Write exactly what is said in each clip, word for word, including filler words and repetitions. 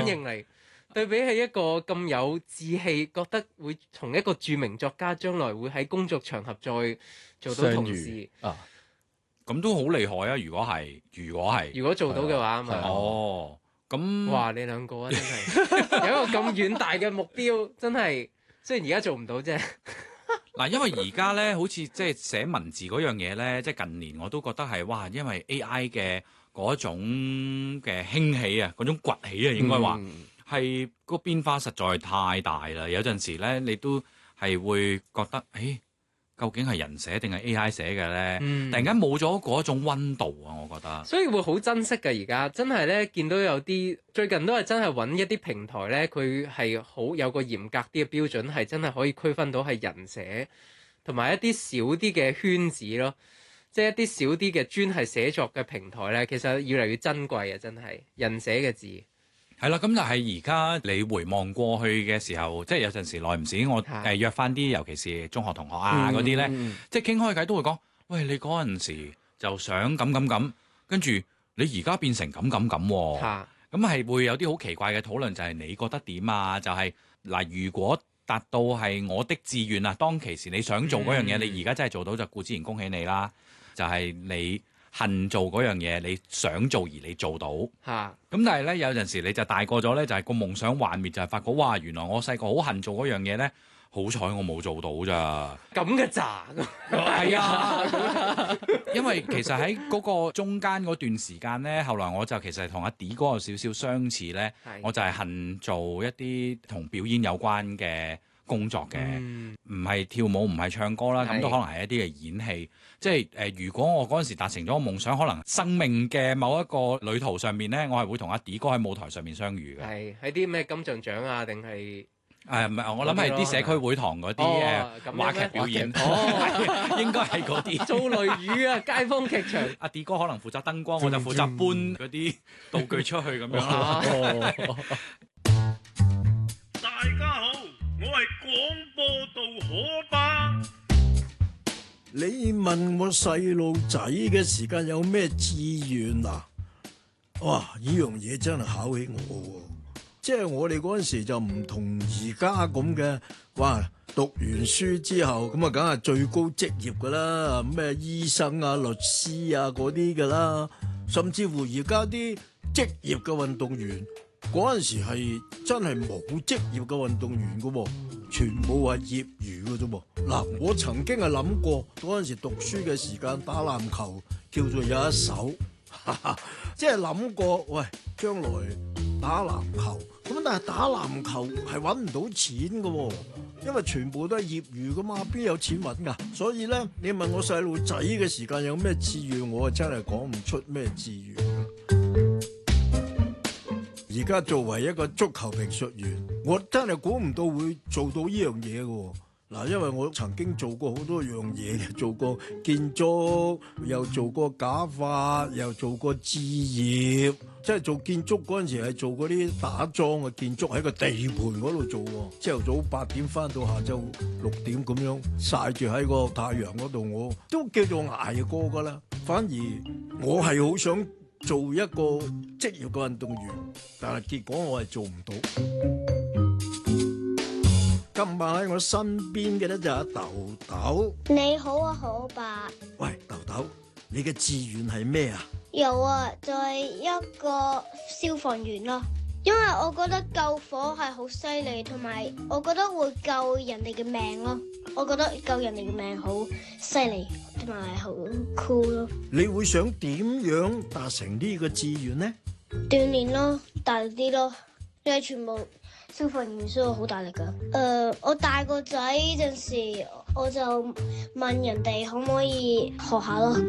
應嚟。對比起一個咁有志氣，覺得會同一個著名作家將來會喺工作場合再做到同事啊， 咁都好厲害啊！如果係，如果係， 如果做到嘅話，咪哦，咁哇！你兩個啊，真係有一個咁遠大嘅目標，真係雖然而家做唔到啫。 嗱，因為而家咧，好似即係寫文字嗰樣嘢咧，即係近年我都覺得係哇，因為 A I 嘅嗰種嘅興起啊，嗰種崛起啊，應該話係個變化實在太大啦。有陣時咧，你都係會覺得，誒，究竟係人寫定係 A I 寫嘅咧？ 嗯、 突然間冇咗嗰種溫度啊，我覺得。 所以會好珍惜嘅。而家真係咧，見到有啲最近都係真係揾一啲平台咧，佢係好有個嚴格啲嘅標準，係真係可以區分到係人寫，同埋一啲少啲嘅圈子咯。即係一啲少啲嘅專係寫作嘅平台咧，其實越嚟越珍貴啊！真係人寫嘅字。 係啦，咁但係而家你回望過去嘅時候，即係有陣時耐唔時我誒約翻啲，尤其是中學同學啊嗰啲咧， 嗯、 即係傾開偈都會講，喂，你嗰陣時就想咁咁咁，跟住你而家變成咁咁咁喎，咁係會有啲好奇怪嘅討論，就係你覺得點啊？就係嗱，如果達到係我的志願啊，當其時你想做嗰樣嘢，嗯、你而家真係做到就固之然恭喜你啦，就係你恨做嗰樣嘢，你想做而你做到，咁、啊、但係咧有陣時你就大個咗咧，就係、是、個夢想幻滅，就係、是、發覺哇，原來我細個好恨做嗰樣嘢咧，好彩我冇做到咋， 咁嘅咋？ 係啊，因為其實喺嗰個中間嗰段時間咧，後來我就其實同阿 D 哥有少少相似咧，我就係恨做一啲同表演有關嘅工作嘅，唔係、嗯、跳舞，唔係唱歌啦，咁都可能係一啲嘅演戲。即係誒、呃，如果我嗰陣時達成咗個夢想，可能生命嘅某一個旅途上面咧，我係會同阿 D 哥喺舞台上面相遇嘅。 係喺啲咩金像獎啊，定係誒唔係？我諗係啲社區會堂嗰啲誒話劇表演，哦、應該係嗰啲。 做雷雨啊，街坊劇場。 阿 D 哥可能負責燈光，我就負責搬嗰啲道具出去咁樣啦。 大家好，我係廣播道可巴。 你問我細路仔嘅時間有咩志願啊？哇！呢樣嘢真係考起我喎，即係我哋嗰陣時就唔同而家咁嘅，哇！讀完書之後咁啊，梗係最高職業噶啦，咩醫生啊、律師啊嗰啲噶啦，甚至乎而家啲職業嘅運動員。嗰陣時係真係冇職業嘅運動員嘅喎，全部係業餘嘅啫喎。嗱，我曾經係諗過嗰陣時讀書嘅時間打籃球叫做有一手，哈哈，即係諗過，喂，將來打籃球咁，但係打籃球係揾唔到錢嘅喎，因為全部都係業餘嘅嘛，邊有錢揾㗎？所以咧，你問我細路仔嘅時間有咩志願，我真係講唔出咩志願。而家作為一個足球評述員，我真係估唔到會做到呢樣嘢嘅。嗱，因為我曾經做過好多樣嘢，做過建築，又做過假髮，又做過置業。即係做建築嗰陣時係做嗰啲打樁嘅建築，喺個地盤嗰度做。朝頭早八點翻到下晝六點咁樣曬住喺個太陽嗰度，我都叫做捱過噶啦。反而我係好想做一個職業嘅運動員，但係結果我係做唔到。今晚喺我身邊嘅咧就係豆豆。 你好啊，可伯。 喂，豆豆，你嘅志願係咩啊？ 有啊，就係一個消防員咯。因為我覺得救火係好犀利，同埋我覺得會救人哋嘅命咯。我覺得救人哋嘅命好犀利，同埋好酷咯。 你會想點樣達成呢個志願呢？ 鍛煉咯，大力啲咯，因為全部消防員需要好大力噶。誒、呃，我大個仔陣時，我就問人哋可唔可以學下咯。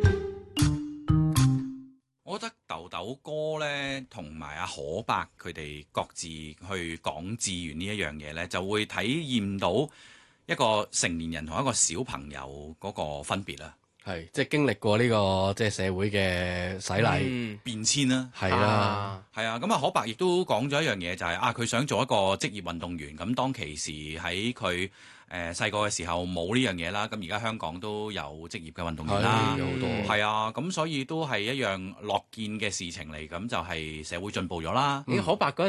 我覺得豆豆哥咧，同埋阿可伯佢哋各自去講志願呢一樣嘢咧，就會體驗到一個成年人同一個小朋友嗰個分別啦。 係，即係經歷過呢、這個即係社會嘅洗禮、 嗯、變遷啦。 係啦， 係啊。咁啊，可伯亦都講咗一樣嘢，就係、是、啊，佢想做一個職業運動員。咁當其時喺佢誒細個嘅時候冇呢樣嘢啦。咁而家香港都有職業嘅運動員啦， 有好多。 係啊，咁所以都係一樣樂見嘅事情嚟。咁就係社會進步咗啦。 咦、嗯，可伯嗰